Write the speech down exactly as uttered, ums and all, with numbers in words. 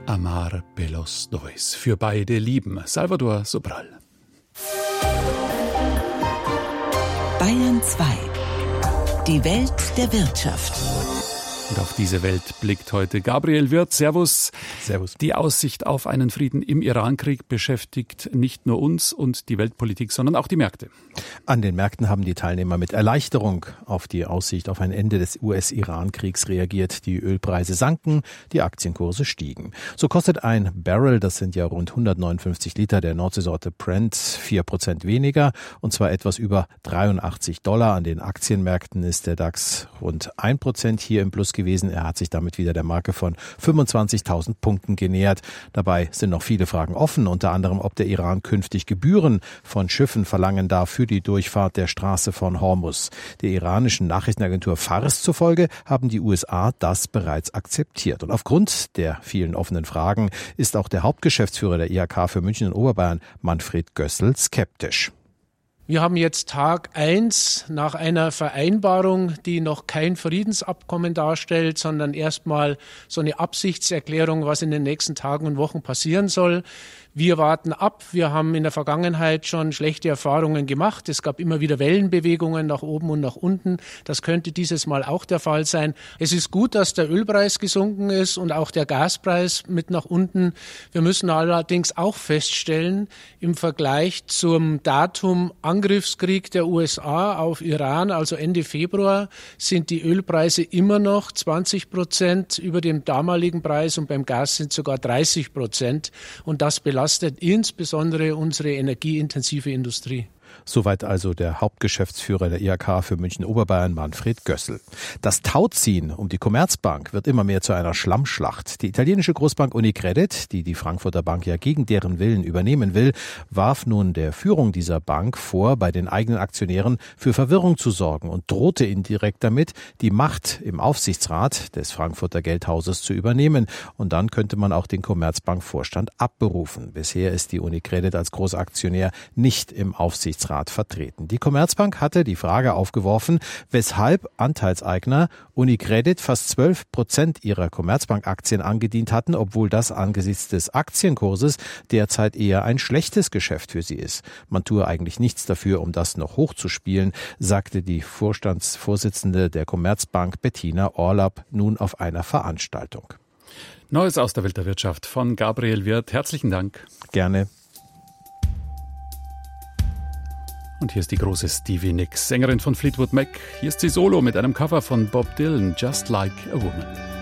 Amar pelos dois. Für beide lieben. Salvador Sobral. Bayern zwei. Die Welt der Wirtschaft. Und auf diese Welt blickt heute Gabriel Wirth. Servus. Servus. Die Aussicht auf einen Frieden im Irankrieg beschäftigt nicht nur uns und die Weltpolitik, sondern auch die Märkte. An den Märkten haben die Teilnehmer mit Erleichterung auf die Aussicht auf ein Ende des U S-Iran-Kriegs reagiert. Die Ölpreise sanken, die Aktienkurse stiegen. So kostet ein Barrel, das sind ja rund hundertneunundfünfzig Liter der Nordseesorte Brent, vier Prozent weniger, und zwar etwas über dreiundachtzig Dollar. An den Aktienmärkten ist der DAX rund ein Prozent hier im Plus gewesen. Er hat sich damit wieder der Marke von fünfundzwanzigtausend Punkten genähert. Dabei sind noch viele Fragen offen, unter anderem, ob der Iran künftig Gebühren von Schiffen verlangen darf für die Durchfahrt der Straße von Hormuz. Der iranischen Nachrichtenagentur Fars zufolge haben die U S A das bereits akzeptiert. Und aufgrund der vielen offenen Fragen ist auch der Hauptgeschäftsführer der I H K für München und Oberbayern, Manfred Gössel, skeptisch. Wir haben jetzt Tag eins nach einer Vereinbarung, die noch kein Friedensabkommen darstellt, sondern erstmal so eine Absichtserklärung, was in den nächsten Tagen und Wochen passieren soll. Wir warten ab. Wir haben in der Vergangenheit schon schlechte Erfahrungen gemacht. Es gab immer wieder Wellenbewegungen nach oben und nach unten. Das könnte dieses Mal auch der Fall sein. Es ist gut, dass der Ölpreis gesunken ist und auch der Gaspreis mit nach unten. Wir müssen allerdings auch feststellen, im Vergleich zum Datum Angriffskrieg der U S A auf Iran, also Ende Februar, sind die Ölpreise immer noch zwanzig Prozent über dem damaligen Preis und beim Gas sind sogar dreißig Prozent. Und das belastet insbesondere unsere energieintensive Industrie. Soweit also der Hauptgeschäftsführer der I H K für München-Oberbayern, Manfred Gössel. Das Tauziehen um die Commerzbank wird immer mehr zu einer Schlammschlacht. Die italienische Großbank Unicredit, die die Frankfurter Bank ja gegen deren Willen übernehmen will, warf nun der Führung dieser Bank vor, bei den eigenen Aktionären für Verwirrung zu sorgen und drohte indirekt damit, die Macht im Aufsichtsrat des Frankfurter Geldhauses zu übernehmen. Und dann könnte man auch den Commerzbank-Vorstand abberufen. Bisher ist die Unicredit als Großaktionär nicht im Aufsichtsrat vertreten. Die Commerzbank hatte die Frage aufgeworfen, weshalb Anteilseigner Unicredit fast zwölf Prozent ihrer Commerzbank-Aktien angedient hatten, obwohl das angesichts des Aktienkurses derzeit eher ein schlechtes Geschäft für sie ist. Man tue eigentlich nichts dafür, um das noch hochzuspielen, sagte die Vorstandsvorsitzende der Commerzbank Bettina Orlab nun auf einer Veranstaltung. Neues aus der Welt der Wirtschaft von Gabriel Wirth. Herzlichen Dank. Gerne. Und hier ist die große Stevie Nicks, Sängerin von Fleetwood Mac. Hier ist sie solo mit einem Cover von Bob Dylan, Just Like a Woman.